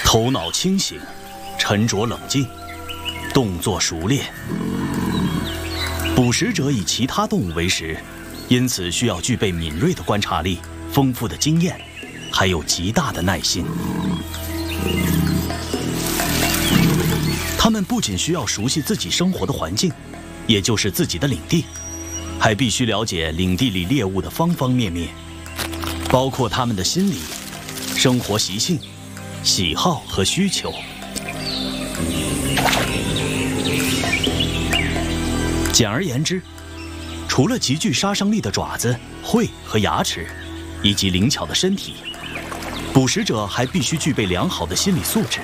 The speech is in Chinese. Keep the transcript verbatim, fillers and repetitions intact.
头脑清醒，沉着冷静，动作熟练。捕食者以其他动物为食，因此需要具备敏锐的观察力、丰富的经验，还有极大的耐心。他们不仅需要熟悉自己生活的环境，也就是自己的领地，还必须了解领地里猎物的方方面面，包括他们的心理、生活习性、喜好和需求。简而言之，除了极具杀伤力的爪子、喙和牙齿，以及灵巧的身体，捕食者还必须具备良好的心理素质。